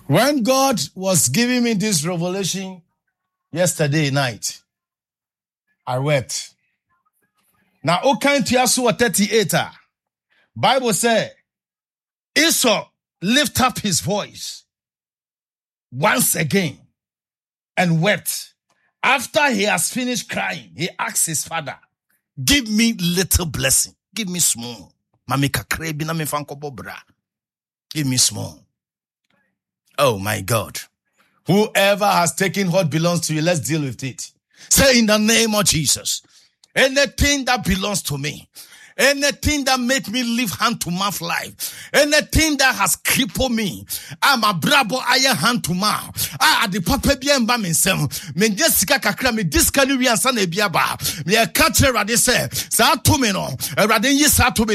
When God was giving me this revelation yesterday night, I wept. Now, okay, to Yahshua 38, Bible said, Esau lift up his voice once again and wept. After he has finished crying, he asked his father, give me little blessing. Give me small. Give me small. Oh my God. Whoever has taken what belongs to you, let's deal with it. Say in the name of Jesus, anything that belongs to me, anything that made me live hand to mouth life, anything that has crippled me, I'm a brabo aya hand to mouth. I the papa biamba myself. Me Jessica kakra me this can we answer ne biaba. Me a catcher rade say, sa to me no. Rade yi sa to me